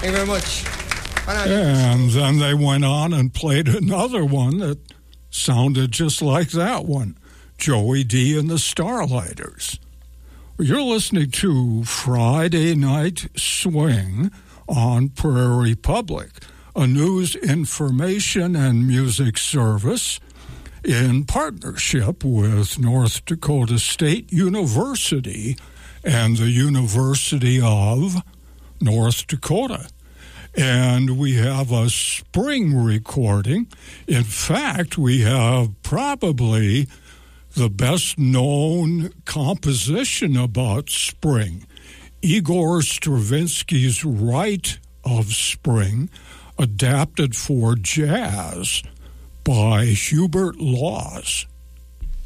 you very much. And then they went on and played another one that sounded just like that one, Joey D and the Starlighters. You're listening to Friday Night Swing on Prairie Public, a news, information, and music service in partnership with North Dakota State University and the University of North Dakota. And we have a spring recording. In fact, we have probably the best-known composition about spring, Igor Stravinsky's Rite of Spring, adapted for jazz by Hubert Laws.